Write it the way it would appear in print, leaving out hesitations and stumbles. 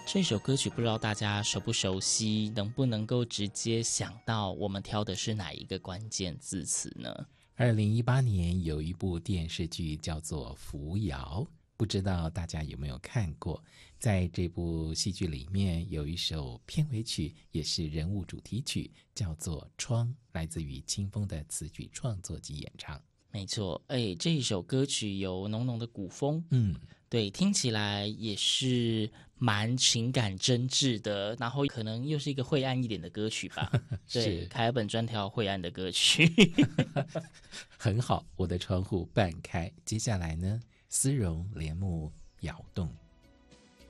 这首歌曲不知道大家熟不熟悉，能不能够直接想到我们挑的是哪一个关键字词呢 ？2018年有一部电视剧叫做《扶摇》，不知道大家有没有看过。在这部戏剧里面有一首片尾曲，也是人物主题曲，叫做《窗》，来自于清风的词曲创作及演唱。 没错，这一首歌曲有浓浓的古风，对，听起来也是蛮情感真挚的，然后可能又是一个晦暗一点的歌曲吧。对，凯尔本专挑晦暗的歌曲。 很好，我的窗户半开。接下来呢，丝绒帘幕摇动。